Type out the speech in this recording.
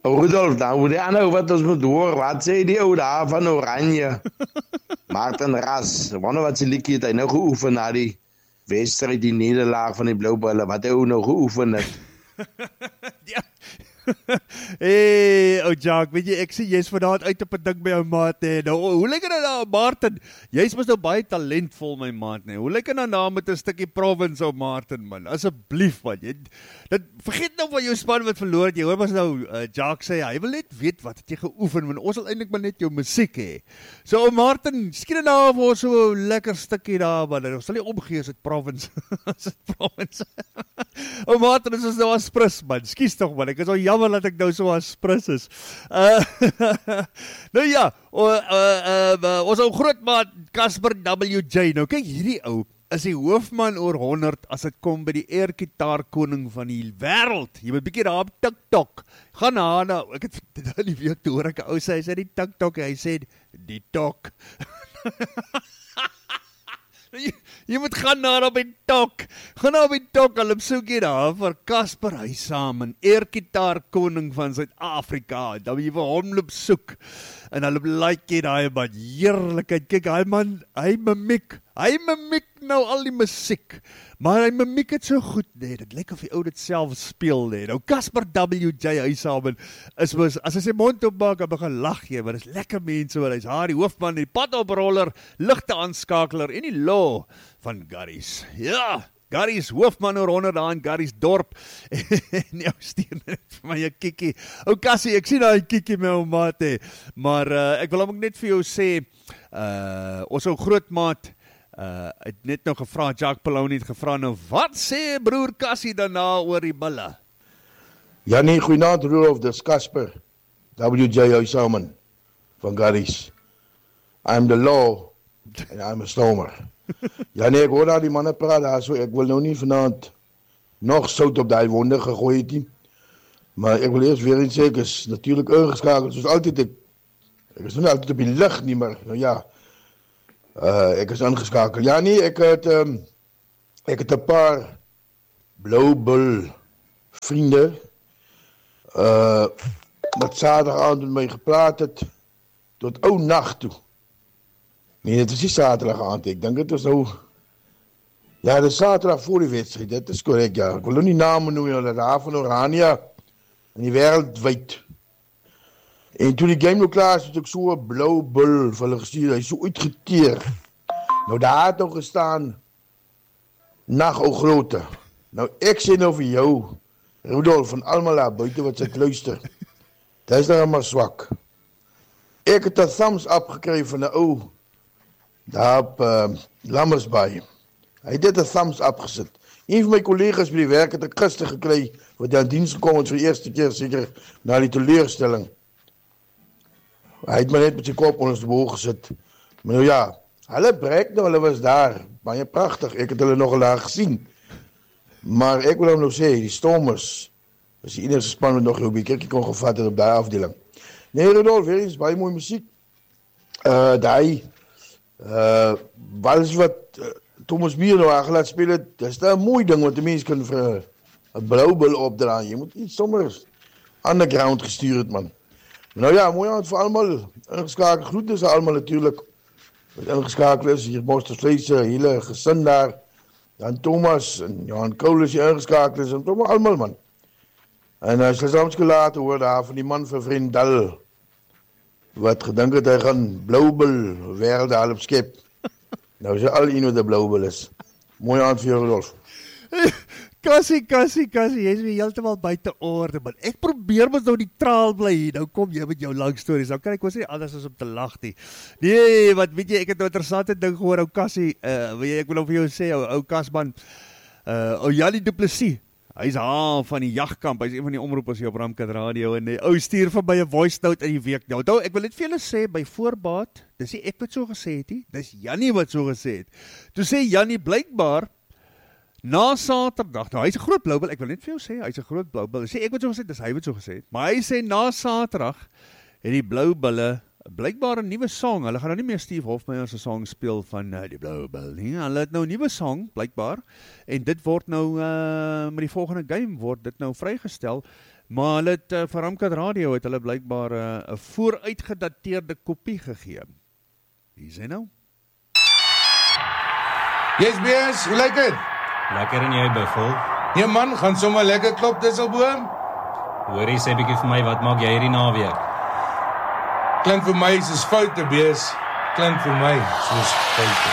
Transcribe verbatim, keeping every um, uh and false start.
Rudolf, nou moet die ander wat ons moet hoor, wat sê die ou daar van Oranje? Martin Ras, wonder wat sy liedjie het hy nou geoefen na die wedstryd, die nederlaag van die Blou Bulle, wat hy ook nou geoefen het. Ja. Hey, ou Jack, weet jy, ek sê jy's vanaand uit op 'n ding by jou maat, hè. Nou, hoe lyk dit nou, Martin? Jy's mos nou baie talentvol, my maat, hè. Hoe lyk dit nou na met 'n stukkie province, ou Martin, man? Asseblief, man. Jy, dit, vergeet nou van jou span wat verloor het. Jy hoor mos nou, uh, Jack sê, hy wil net weet wat het jy geoefen, want ons wil eintlik maar net jou musiek hê. So, ou Martin, skiet nou vir ons so 'n lekker stukkie daar, man. Ons sal nie omgee as dit province. As dit province. Ou Martin, ons is nou as prins, man. Skies tog, man. Ek is al jammer dat ek nou so as prins is. Uh, nou ja, uh, uh, uh, ons ou grootmaat Casper W J. Nou kyk, hierdie ou is die hoofman oor honderd as dit kom by die airgitaarkoning van die wêreld. Jy moet bietjie daar op TikTok. Gaan na, nou, ek het in die week te hoor ek 'n ou sê, hy sê die TikTok, hy sê die tok. Jy, jy moet gaan na op die tok. Gaan na op die tok, hulle soek jy daar vir Casper Huysman, airgitaar koning van Suid-Afrika. Dan moet jy vir hom loop soek. En hulle like jy daai man, heerlikheid. Kyk, hy man, hy mimiek. Hy mimiek nou al die musiek. Maar hy mimiek het so goed, nee, dit lyk of die ou dit self speel, nee. Nou Casper W J Huysman is mos, as hy sy mond opmaak, hy begin lag jy, maar dis lekker mense, want hy's haar die hoofman, die padoproller, ligte aanskakeler en die law van Garys. Ja, Garys hoofman oor honderd daar in Garys dorp. En jou stuur net vir my 'n kikkie. Ou Cassie, ek sien daai kikkie my ou maat hè. Maar uh, ek wil hom ook net vir jou sê, uh, ons ou grootmaat Uh, het net nou gevra, Jacques Peloni het gevra, nou wat sê broer Cassie daarna oor die Bulle? Ja nee, goeienaand Rudolf, dis Casper W J Huysman van Garys. I'm the law and I'm a stormer. Ja nee, ek hoor daar die manne praat daar so, ek wil nou nie vanaand nog sout op daai wonde gegooi het nie. Maar ek wil eers weer eens sê, ek is natuurlik ingeskakeld, soos altyd ek, ek is nou nie altyd op die lig nie, maar nou ja, Uh, ek is ingeskakel. Ja nee, ek het um, ek het 'n paar Blou Bull vriende uh, wat Saterdag aand met my gepraat het tot ou nag toe. Nee, dit is nie Saterdag aand, ek dink dit was nou ja, dit is Saterdag voor die wedstryd. Dit is korrek, ja. Ek wil nou nie name noem, hulle daar van Oranje in die wêreld wyd. En toen die game nou klaar is, het ek so 'n Blou Bull vir hulle gestuur, hy is so uitgeteer. Nou daar het nou gestaan, nag ou groote. Nou ek sê nou vir jou, Rudolf, van almal daar buite wat sit luister, dit is nou maar swak. Ek het 'n thumbs up gekry van 'n ou, daar op uh, Lammersbaai. Hy het dit 'n thumbs up gesit. Een van my collega's by die werk het ek gister gekry, wat aan diens gekom het vir die eerste keer, seker na die teleurstelling. Hy het my net met sy kop onder die boog gesit. Maar nou ja, hulle breek nou, hulle was daar. Baie pragtig, ek het hulle nogal daar gesien. Maar ek wil hom nou sê, die Stormers is die enigste span wat nog jou bekerkie kon gevat het op die afdeling. Nee, Rudolf, weer eens baie mooie muziek. Uh, die, uh, alles wat uh, Thomas Bier nou aangelaat speel het, dat is daar een mooi ding, wat die mens kan vir een Blou Bull opdraaien. Je moet iets sommers underground gestuur het, man. Nou ja, mooi aan vir allemaal, ingeskakel, groeten is allemaal natuurlijk, wat ingeskakel is, hier Mostersvleese, hele gesin daar, Jan Thomas en Johan Koul is hier ingeskakel is, en toch maar allemaal, man. En as jy soms gelaten hoor daar van die man van Vriendal, wat gedink het hy gaan Blou Bull wêreld daar op skep. Nou is hy al een wat 'n Blou Bull is. Mooi aand vir jou, Rudolf. Cassie, Cassie, Cassie, jy is weer heeltemal buite orde, man. Ek probeer mos nou die traal bly hier. Nou kom jy met jou lang stories. Nou kan ek ons nie anders as om te lag nie. Nee, wat weet jy, ek het 'n interessante ding gehoor, ou Cassie, uh, weet jy, ek wil nou vir jou sê, ou, ou Kasman, uh, ou Janie Du Plessis, hy is haar van die jagkamp, hy is een van die omroepers hier op Ramkat Radio, en die ou stuur van my 'n voice note in die week. Nou, nou, ek wil net vir julle sê, by voorbaat, dis nie ek wat so gesê het nie, dis Janie wat so gesê het. Toe sê Janie, blykbaar, na Saterdag, nou hy is 'n groot Blou Bull, ek wil net vir jou sê, hy is 'n groot Blou Bull, sê ek wat so gesê het, dis hy wat so gesê het, maar hy sê na Saterdag, het die Blou Bulle blykbaar 'n nuwe song. Hulle gaan nou nie meer Steve Hofmeyer se song speel van uh, die Blue Bill nie. Hulle het nou 'n nuwe song, blykbaar, en dit word nou uh, met die volgende game word dit nou vrygestel. Maar hulle het uh, vir Ramkat Radio het hulle blykbaar 'n uh, vooruitgedateerde kopie gegee. Hier is hy nou. Yes, B S, hoe lyk dit? Lekker en jy, Buffel? Nee man, gaan sommer lekker klop Disselboom. Hoorie, sê bietjie vir my, wat maak jy hierdie naweek? Klink vir my soos foute, B S. Klink vir my soos foute.